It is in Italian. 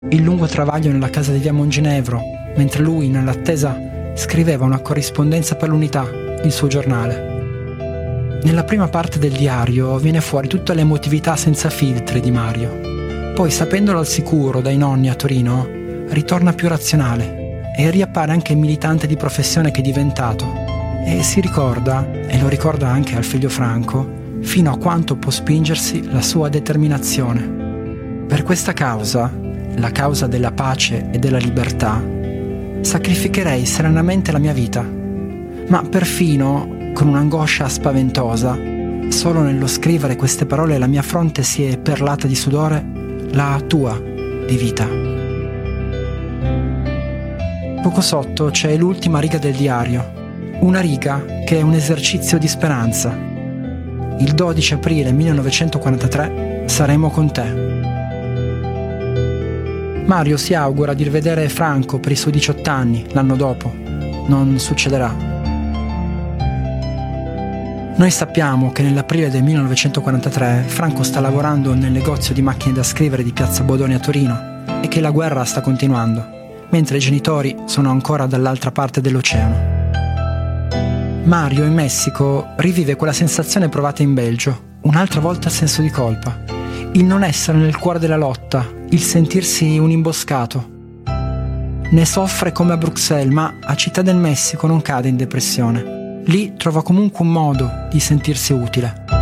il lungo travaglio nella casa di via Monginevro, mentre lui, nell'attesa, scriveva una corrispondenza per l'Unità, il suo giornale. Nella prima parte del diario viene fuori tutta l'emotività senza filtri di Mario. Poi, sapendolo al sicuro dai nonni a Torino, ritorna più razionale e riappare anche il militante di professione che è diventato. E si ricorda, e lo ricorda anche al figlio Franco, fino a quanto può spingersi la sua determinazione. Per questa causa, la causa della pace e della libertà, sacrificherei serenamente la mia vita, ma perfino con un'angoscia spaventosa, solo nello scrivere queste parole la mia fronte si è perlata di sudore, la tua di vita. Poco sotto c'è l'ultima riga del diario, una riga che è un esercizio di speranza. Il 12 aprile 1943 saremo con te. Mario si augura di rivedere Franco per i suoi 18 anni l'anno dopo. Non succederà. Noi sappiamo che nell'aprile del 1943 Franco sta lavorando nel negozio di macchine da scrivere di Piazza Bodoni a Torino e che la guerra sta continuando, mentre i genitori sono ancora dall'altra parte dell'oceano. Mario in Messico rivive quella sensazione provata in Belgio, un'altra volta il senso di colpa, il non essere nel cuore della lotta, il sentirsi un imboscato. Ne soffre come a Bruxelles, ma a Città del Messico non cade in depressione. Lì trova comunque un modo di sentirsi utile.